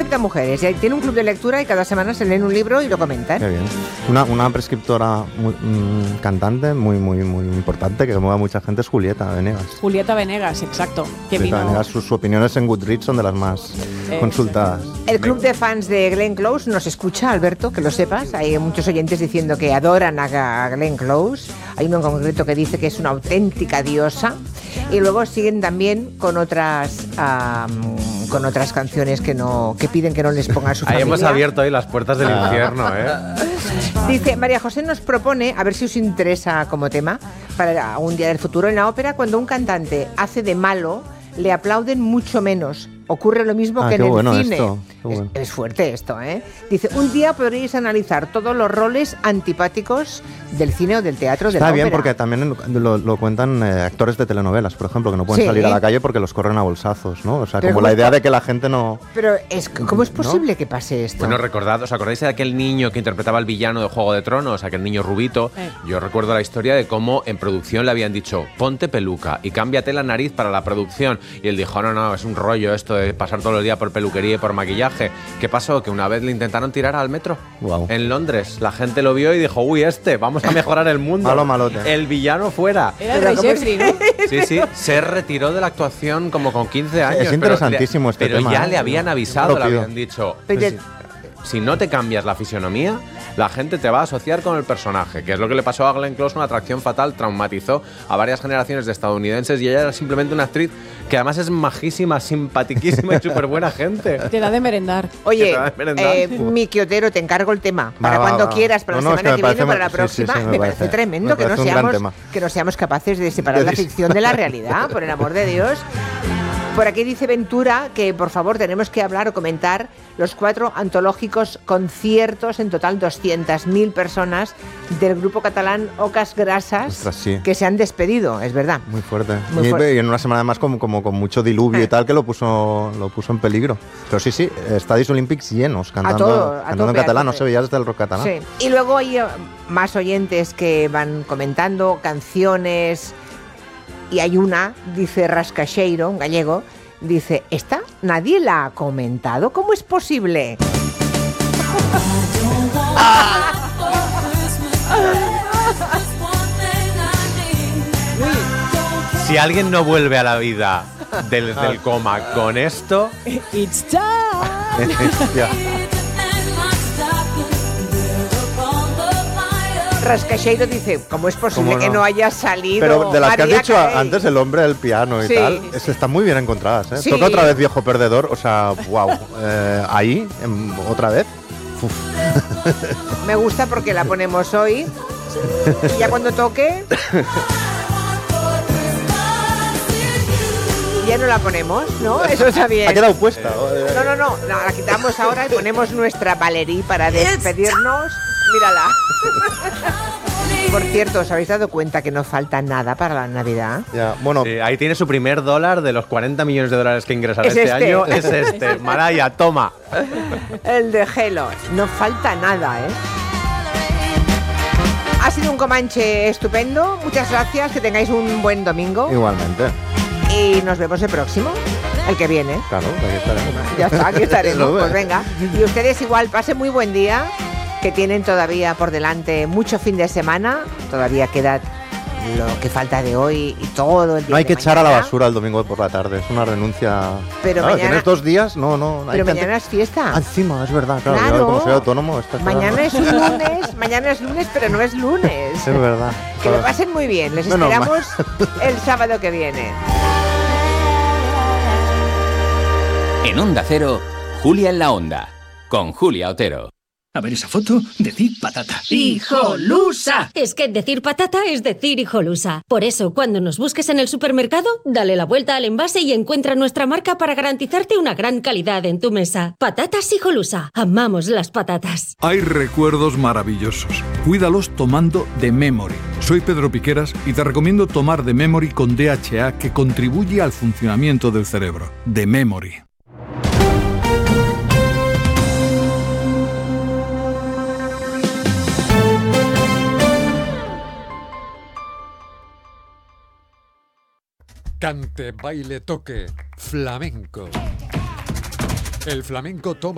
prescripta a mujeres. Y tiene un club de lectura y cada semana se leen un libro y lo comentan. Qué bien. Una prescriptora cantante muy importante que mueve a mucha gente es Julieta Venegas. Julieta Venegas, exacto. Que Julieta Venegas, sus opiniones en Goodreads son de las más consultadas. El club de fans de Glenn Close nos escucha, Alberto, que lo sepas. Hay muchos oyentes diciendo que adoran a Glenn Close. Hay uno en concreto que dice que es una auténtica diosa. Y luego siguen también con otras canciones que piden que no les ponga a su familia. Ahí hemos abierto hoy las puertas del infierno, ¿eh? Dice, María José nos propone, a ver si os interesa como tema, para un día del futuro, en la ópera, cuando un cantante hace de malo, le aplauden mucho menos. Ocurre lo mismo que en el cine. Bueno. Es fuerte esto, ¿eh? Dice, un día podríais analizar todos los roles antipáticos del cine o del teatro, de la ópera. Está bien, porque también lo cuentan actores de telenovelas, por ejemplo, que no pueden salir a la calle porque los corren a bolsazos, ¿no? O sea, pero como la idea de que la gente no... Pero ¿cómo es posible que pase esto? Bueno, ¿os acordáis de aquel niño que interpretaba al villano de Juego de Tronos, aquel niño rubito? Yo recuerdo la historia de cómo en producción le habían dicho, ponte peluca y cámbiate la nariz para la producción. Y él dijo, no, es un rollo esto de pasar todo el día por peluquería y por maquillaje. ¿Qué pasó? Que una vez le intentaron tirar al metro. Wow. En Londres. La gente lo vio y dijo, vamos a mejorar el mundo. Malote. El villano fuera. Era el Rey Jeffrey, ¿no? Sí. Se retiró de la actuación como con 15 años. Es interesantísimo pero tema. Ya le habían avisado, le habían dicho... Si no te cambias la fisionomía, la gente te va a asociar con el personaje, que es lo que le pasó a Glenn Close, una atracción fatal, traumatizó a varias generaciones de estadounidenses y ella era simplemente una actriz que además es majísima, simpatiquísima y súper buena gente. Te da de merendar. Oye, Miki Otero, te encargo el tema para cuando quieras, para la semana que viene, para la próxima. Me parece tremendo que no seamos capaces de separar la ficción de la realidad, por el amor de Dios. Por aquí dice Ventura que por favor tenemos que hablar o comentar los 4 antológicos conciertos, en total 200.000 personas del grupo catalán Ocas Grasas. Ostras, sí. Que se han despedido, es verdad. Muy fuerte. Y en una semana además como con mucho diluvio y tal, que lo puso en peligro. Pero sí, estadios olímpicos llenos, cantando en catalán, no se veía desde el rock catalán. Sí. Y luego hay más oyentes que van comentando canciones. Y hay una, dice Rascacheiro, un gallego, dice, ¿esta nadie la ha comentado? ¿Cómo es posible? Si alguien no vuelve a la vida del coma con esto... It's time. Rascacheiro dice, ¿cómo es posible que no haya salido? Pero de las María que has dicho Carey? antes, el hombre del piano y tal, están muy bien encontradas, ¿eh? Sí. Toca otra vez Viejo Perdedor, o sea, wow. Ahí, otra vez. Uf. Me gusta porque la ponemos hoy. Y ya cuando toque... ya no la ponemos, ¿no? Eso está bien. Ha quedado puesta. No, la quitamos ahora y ponemos nuestra Valerie para despedirnos. Mírala. Por cierto, ¿os habéis dado cuenta que no falta nada para la Navidad? Ya, bueno. Ahí tiene su primer dólar de los 40 millones de dólares que ingresará Es este este. año. Es este. Maraya, toma. El de Gelo. No falta nada, ¿eh? Ha sido un Comanche estupendo. Muchas gracias. Que tengáis un buen domingo. Igualmente. Y nos vemos el próximo. El que viene. Claro, aquí estaremos. Ya está, aquí estaremos. Pues venga. Y ustedes igual, pasen muy buen día. Que tienen todavía por delante mucho fin de semana. Todavía queda lo que falta de hoy y todo el día. No hay que de echar a la mañana. basura el domingo por la tarde, es una renuncia. Pero claro, mañana... ¿tienes 2 días? No. Pero mañana es fiesta. Encima, es verdad, claro. Yo, como soy autónomo, mañana es un lunes, mañana es lunes, pero no es lunes. Es verdad. Que lo pasen muy bien. Les esperamos el sábado que viene. En Onda Cero, Julia en la Onda, con Julia Otero. A ver esa foto, decir patata. ¡Hijolusa! Es que decir patata es decir hijolusa. Por eso, cuando nos busques en el supermercado, dale la vuelta al envase y encuentra nuestra marca para garantizarte una gran calidad en tu mesa. Patatas Hijolusa. Amamos las patatas. Hay recuerdos maravillosos. Cuídalos tomando The Memory. Soy Pedro Piqueras y te recomiendo tomar The Memory con DHA, que contribuye al funcionamiento del cerebro. The Memory. Cante, baile, toque, flamenco. El flamenco toma